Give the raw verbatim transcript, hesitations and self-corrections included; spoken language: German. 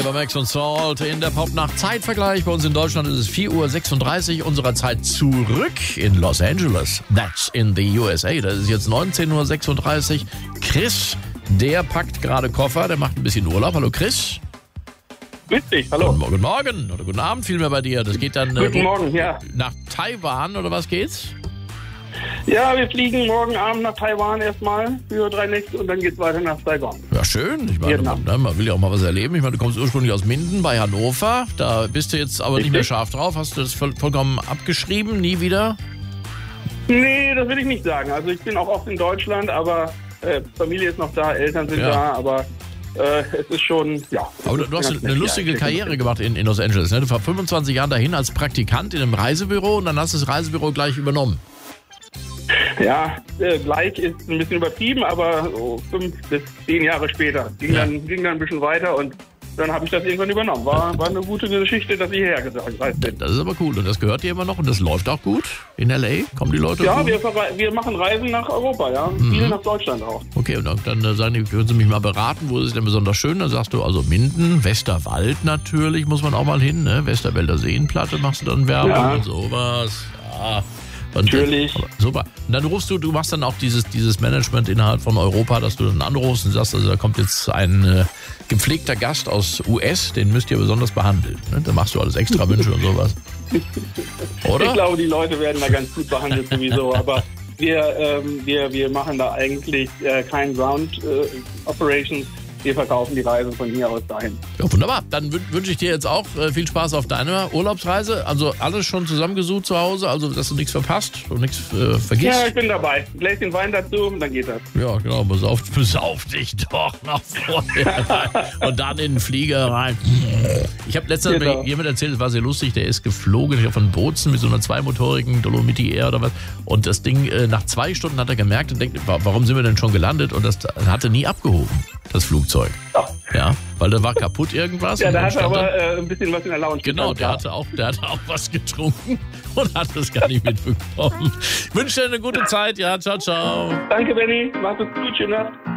Über Max und Salt in der Popnacht Zeitvergleich. Bei uns in Deutschland ist es vier Uhr sechsunddreißig unserer Zeit zurück in Los Angeles. That's in the U S A. Das ist jetzt neunzehn Uhr sechsunddreißig. Chris, der packt gerade Koffer, der macht ein bisschen Urlaub. Hallo Chris. Grüß dich, hallo. Guten, guten Morgen oder guten Abend vielmehr bei dir. Das geht dann Guten äh, Morgen, ja. nach Taiwan oder was geht's? Ja, wir fliegen morgen Abend nach Taiwan erstmal für drei Nächte und dann geht's weiter nach Saigon. Ja, schön. Ich meine, man, ne, man will ja auch mal was erleben. Ich meine, du kommst ursprünglich aus Minden bei Hannover. Da bist du jetzt aber Richtig. nicht mehr scharf drauf. Hast du das voll, vollkommen abgeschrieben? Nie wieder? Nee, das will ich nicht sagen. Also ich bin auch oft in Deutschland, aber äh, Familie ist noch da, Eltern sind Ja. da, aber äh, es ist schon, ja. Aber du, du hast eine lustige Karriere gemacht in, in Los Angeles. Ne? Du warst fünfundzwanzig Jahren dahin als Praktikant in einem Reisebüro und dann hast du das Reisebüro gleich übernommen. Ja, äh, gleich ist ein bisschen übertrieben, aber so fünf bis zehn Jahre später ging, Ja. dann, ging dann ein bisschen weiter und dann habe ich das irgendwann übernommen. War, war eine gute Geschichte, dass ich hierher gereist bin. Das ist aber cool und das gehört dir immer noch und das läuft auch gut in L A? Kommen die Leute? Ja, gut? wir, verrei- wir machen Reisen nach Europa, ja. Viel nach Deutschland auch. Okay, und dann, dann äh, sagen die, können Sie mich mal beraten, wo ist es denn besonders schön? Dann sagst du, also Minden, Westerwald natürlich, muss man auch mal hin, ne? Westerwälder Seenplatte machst du dann Werbung Ja. und sowas. Ja. Und, Natürlich. aber super. Und dann rufst du, du machst dann auch dieses, dieses Management innerhalb von Europa, dass du dann anrufst und sagst, also da kommt jetzt ein äh, gepflegter Gast aus U S, den müsst ihr besonders behandeln. Ne? Da machst du alles extra Wünsche und sowas. Oder? Ich glaube, die Leute werden da ganz gut behandelt sowieso, aber wir, ähm, wir, wir machen da eigentlich äh, kein Ground äh, Operations. Wir verkaufen die Reisen von hier aus dahin. Ja, wunderbar. Dann wün- wünsche ich dir jetzt auch äh, viel Spaß auf deiner Urlaubsreise. Also alles schon zusammengesucht zu Hause, also dass du nichts verpasst und nichts äh, vergisst. Ja, ich bin dabei. Ein Gläschen Wein dazu und dann geht das. Ja, genau, besauf, besauf dich doch noch vorher rein und dann in den Flieger rein. Ich habe letztens Genau. mir jemand erzählt, es war sehr lustig, der ist geflogen, ich glaub, von Bozen mit so einer zweimotorigen Dolomiti Air oder was. Und das Ding, äh, nach zwei Stunden hat er gemerkt und denkt, wa- warum sind wir denn schon gelandet? Und das hatte nie abgehoben, das Flugzeug. Ach. Ja, weil da war kaputt irgendwas. Ja, und da dann hat er stand aber er- äh, ein bisschen was in der Lounge. Genau, gestanden, der ja. hatte, auch, der hatte auch was getrunken und hat das gar nicht mitbekommen. Ich wünsche dir eine gute Zeit. Ja, ciao, ciao. Danke, Benny. Mach's gut. Schöne Nacht.